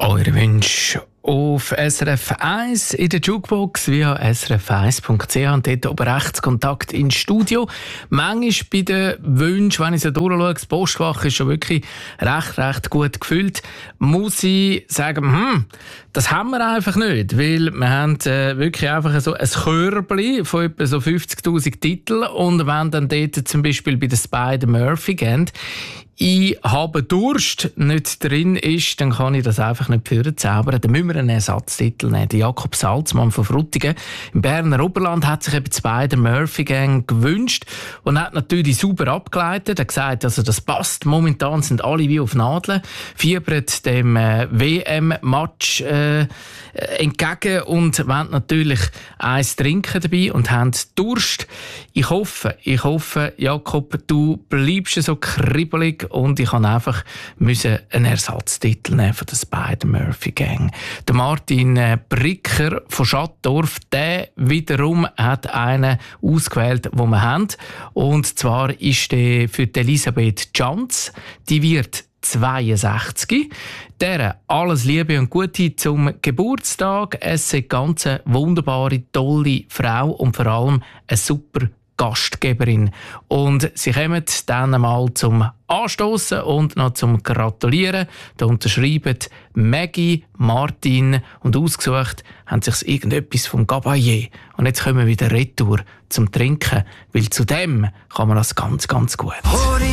Eure Wünsche auf SRF 1 in der Jukebox via srf1.ch und dort oben rechts Kontakt ins Studio. Manchmal bei den Wünschen, wenn ich so durchschaue, das Postfach ist schon wirklich recht gut gefüllt, muss ich sagen, das haben wir einfach nicht, weil wir haben wirklich einfach so ein Körbchen von etwa so 50'000 Titeln und wenn dann dort zum Beispiel bei der Spider-Murphy-Gang «Ich habe Durst» nicht drin ist, dann kann ich das einfach nicht vorzaubern. Dann müssen wir einen Ersatztitel nehmen. Der Jakob Salzmann von Frutigen im Berner Oberland hat sich eben die Spider-Murphy-Gang gewünscht und hat natürlich super abgeleitet. Er hat gesagt, also das passt. Momentan sind alle wie auf Nadeln, fiebern dem WM-Match entgegen und wollen natürlich eins trinken dabei und haben Durst. Ich hoffe, Jakob, du bleibst so kribbelig und ich musste einfach einen Ersatztitel nehmen von der Spider-Murphy-Gang. Der Martin Bricker von Schattdorf, der wiederum hat einen ausgewählt, den wir haben. Und zwar ist der für die Elisabeth Janz. Die wird 62. Der alles Liebe und Gute zum Geburtstag. Es ist eine ganz wunderbare, tolle Frau und vor allem eine super Gastgeberin. Und sie kommen dann einmal zum Anstoßen und noch zum Gratulieren. Da unterschreiben Maggie, Martin und ausgesucht haben sich irgendetwas vom Gabayé. Und jetzt kommen wir wieder retour zum Trinken, weil zu dem kann man das ganz gut.